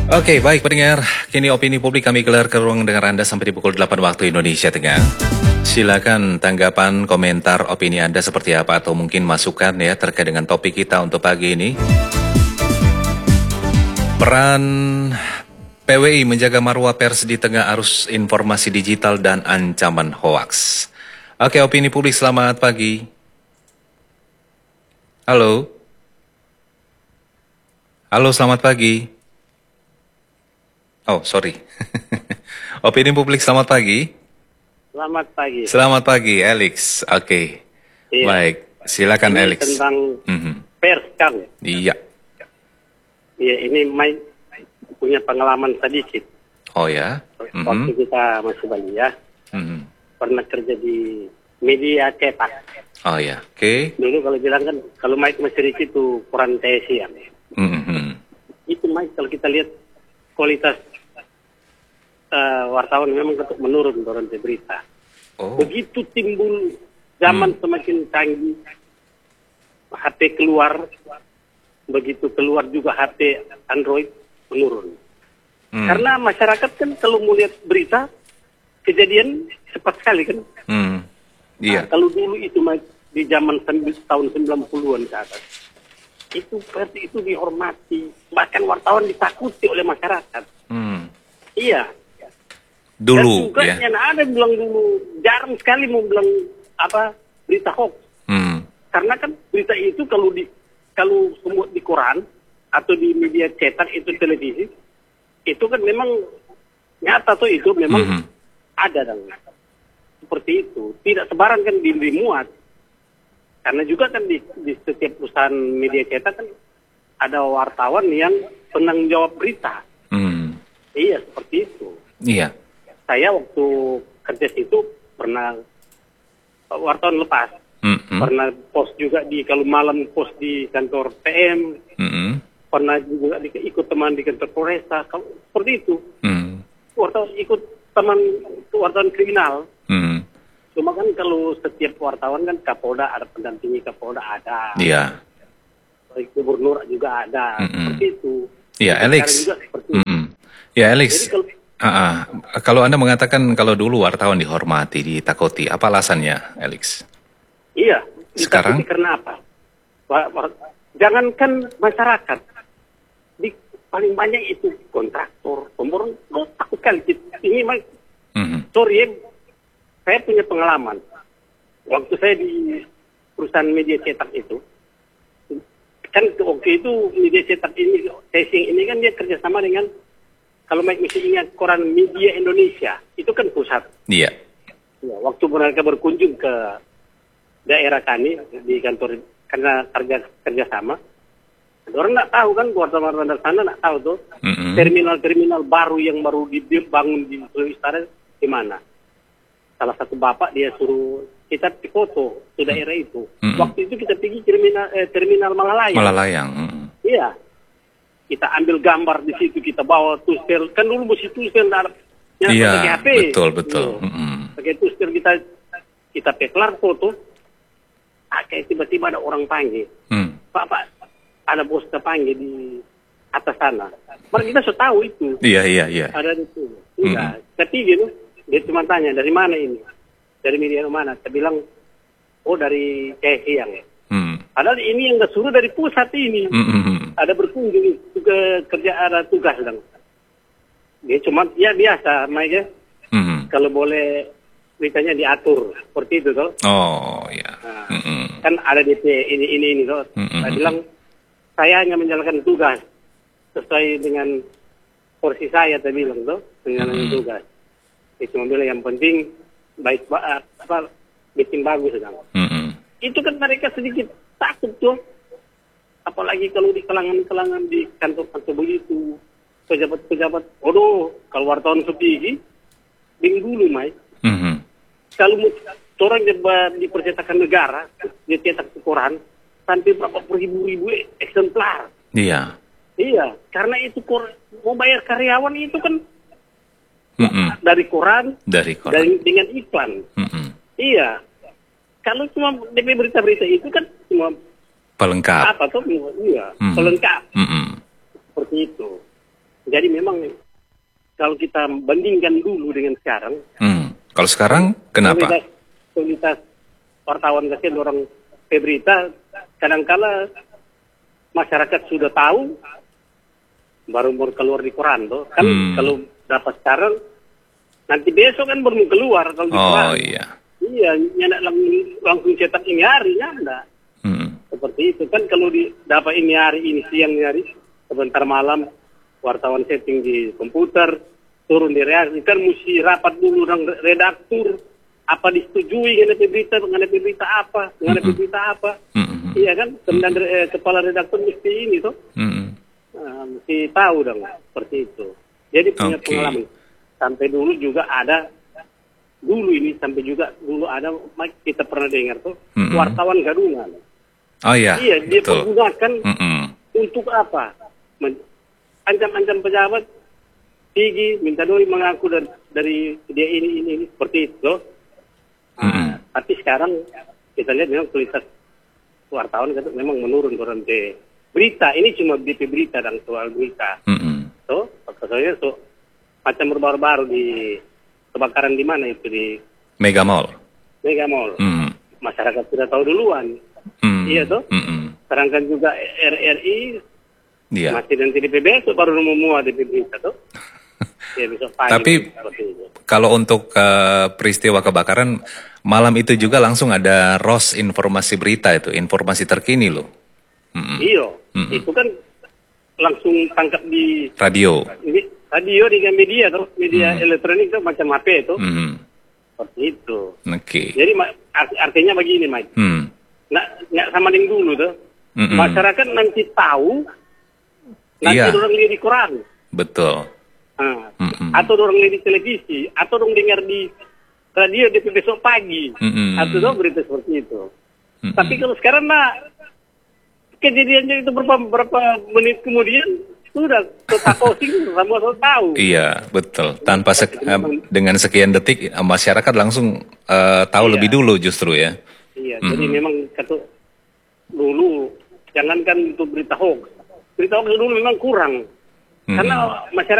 Oke, baik pendengar. Kini opini publik kami gelar ke ruang dengar Anda sampai di pukul 8 waktu Indonesia Tengah. Silakan tanggapan, komentar, opini Anda seperti apa atau mungkin masukan ya terkait dengan topik kita untuk pagi ini. Peran PWI menjaga marwah pers di tengah arus informasi digital dan ancaman hoaks. Oke, opini publik selamat pagi. Halo. Halo, selamat pagi. Oh, sorry. Opini publik selamat pagi. Selamat pagi. Selamat pagi, Alex. Oke. Iya. Baik, silakan Ini Alex. tentang pers kan? Iya. Iya, ini Mike punya pengalaman sedikit. Oh ya. Waktu kita masih bayi ya, pernah kerja di media cetak. Oh ya. Oke. Dulu kalau bilang kan, kalau Mike masih dikit itu koran TSI ya. Itu Mike kalau kita lihat kualitas wartawan memang tetap menurun orang berita. Oh. Begitu timbul zaman semakin canggih, HP keluar, begitu keluar juga HP Android menurun. Karena masyarakat kan kalau mau lihat berita, kejadian cepat sekali kan. Iya. Nah, kalau dulu itu di zaman tahun 90-an ke atas, itu pers itu dihormati, bahkan wartawan ditakuti oleh masyarakat. Iya. Dulu dan juga ya. yang ada bilang dulu jarang sekali mau bilang apa berita hoax. Karena kan berita itu kalau semua di koran atau di media cetak itu televisi itu kan memang nyata tuh itu memang ada dan seperti itu. Tidak sebarang kan dimuat. Karena juga kan di setiap perusahaan media cetak kan ada wartawan yang penanggung jawab berita. Iya, seperti itu. Iya. Saya waktu kerja situ pernah wartawan lepas. Pernah post juga kalau malam post di kantor PM. Pernah juga ikut teman di kantor Polresta. Seperti itu. Wartawan ikut teman wartawan kriminal. Cuma kan kalau setiap wartawan kan Kapolda ada pendampingi Kapolda ada. Iya. Gubernur juga ada. Seperti itu. Iya, Alex. Ya, Alex. Jadi kalau Anda mengatakan kalau dulu wartawan dihormati, ditakuti, apa alasannya, Alex? Iya. Sekarang? Karena apa? Jangankan masyarakat, paling banyak itu kontraktor, pemborong, takut sekali. Ini, sorry, saya punya pengalaman. Waktu saya di perusahaan media cetak itu, kan waktu itu media cetak ini, Tesing ini kan dia kerjasama dengan, kalau Mike masih ingat koran Media Indonesia, itu kan pusat. Iya. Ya, waktu mereka berkunjung ke daerah kami di kantor karena kerjasama, orang nggak tahu kan wartawan dari sana nggak tahu tuh terminal-terminal baru yang baru dibangun di Sulawesi Utara di mana. Salah satu bapak dia suruh kita foto di daerah itu. Waktu itu kita pergi terminal Malalayang. Malalayang. Iya. Kita ambil gambar di situ, kita bawa tusel. Kan dulu mesti tusel Iya, pakai HP. betul. Pakai tusel kita peklar foto. Kayak tiba-tiba ada orang panggil. Pak, ada bos terpanggil di atas sana. Baru kita sudah tahu itu. Iya. Ada itu. Iya. Tapi dia cuma tanya, dari mana ini? Dari media mana? Saya bilang, oh dari Siang. Padahal ini yang nggak suruh dari pusat ini. Ada berkunjung ke kerja, ada tugas dong. Dia cuma ya biasa, Mike ya. Kalau boleh beritanya diatur seperti itu toh. Oh ya. Nah, kan ada DP ini toh. Saya bilang saya hanya menjalankan tugas sesuai dengan porsi saya bilang toh, menjalankan tugas. Itu mobil yang penting baik bikin bagus dong. Itu kan mereka sedikit takut tuh. Apalagi kalau di kalangan di kantor-kantor begitu, pejabat-pejabat, kalau wartawan sepi, bingung dulu, Mai. Kalau orang di percetakan negara, dia cetak ke koran, sampai berapa ribu eksemplar. Iya. Iya, karena itu mau bayar karyawan itu kan dari koran, dengan iklan. Iya. Kalau cuma DP berita-berita itu kan cuma pelengkap. Apa tuh? Iya, pelengkap. Seperti itu. Jadi memang kalau kita bandingkan dulu dengan sekarang, Kalau sekarang kenapa? Kualitas wartawan kecil orang berita, kadangkala masyarakat sudah tahu, baru keluar di koran tuh. Kan kalau dapat sekarang, nanti besok kan baru keluar kalau di koran. Oh iya. Iya, nyanak langsung cetak ini hari, enggak. Seperti itu kan kalau dapat ini hari, ini siang ini hari, sebentar malam wartawan setting di komputer, turun di reaksi, kan mesti rapat dulu dengan redaktur, apa disetujui mengenai berita apa, iya kan, kemudian kepala redaktur mesti ini tuh, mesti tahu dong, seperti itu. Jadi punya pengalaman. Sampai dulu juga ada, dulu ada, kita pernah dengar tuh, wartawan gadungan. Oh iya, iya, dia betul. pergunakan untuk apa? Ancam-ancam pejabat, tinggi, minta doi mengaku dari dia ini, seperti itu. Tapi sekarang kita lihat memang kualitas wartawan kan memang menurun koran berita. Ini cuma DP berita dan soal berita. So, soalnya macam baru-baru di kebakaran di mana itu di Mega Mall. Masyarakat sudah tahu duluan. Iya toh. Sedangkan juga RRI masih dan TDPB itu baru muat di berita tuh. Ya, besok pagi. Tapi kalau untuk peristiwa kebakaran malam itu juga langsung ada ROS informasi berita itu, informasi terkini loh. Iya, itu kan langsung tangkap di radio dengan media elektronik itu macam HP itu. Seperti itu. Oke. Jadi artinya begini, Mike. Nggak sama dengan dulu tuh. Masyarakat nanti tahu, nanti orang lihat di koran. Betul. Atau orang lihat di televisi, atau orang dengar di radio di besok pagi, atau dong berita seperti itu. Tapi kalau sekarang kejadiannya itu berapa menit kemudian sudah kota posting semua tahu. Iya, betul. Tanpa dengan sekian detik masyarakat langsung tahu lebih dulu justru ya. Iya, jadi memang dulu jangankan untuk berita hoax dulu memang kurang. Karena masyarakat